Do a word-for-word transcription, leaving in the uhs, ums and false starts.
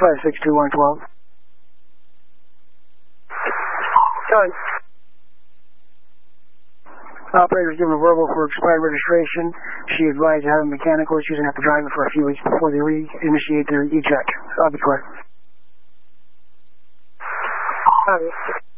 five six two one twelve. Done. Operator's given a verbal for expired registration. She advised having mechanical issues and have to drive it for a few weeks before they re-initiate their E-check. I'll be quick. Done.